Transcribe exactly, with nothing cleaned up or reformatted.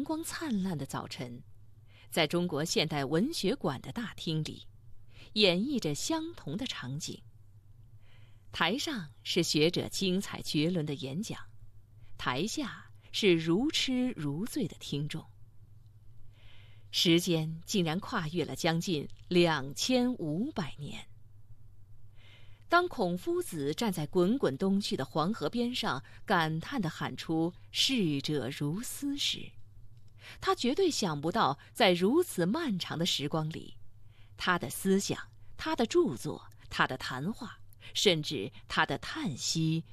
阳光灿烂的早晨，在中国现代文学馆的大厅里，演绎着相同的场景。台上是学者精彩绝伦的演讲，台下是如痴如醉的听众。时间竟然跨越了将近两千五百年。当孔夫子站在滚滚东去的黄河边上，感叹地喊出“逝者如斯”时，他绝对想不到，在如此漫长的时光里，他的思想、他的著作、他的谈话，甚至他的叹息，